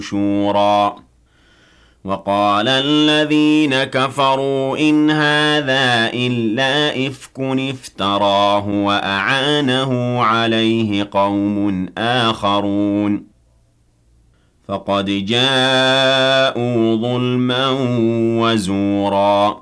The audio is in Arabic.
نشورا وقال الذين كفروا إن هذا إلا إفك افتراه وأعانه عليه قوم آخرون فقد جاءوا ظلما وزورا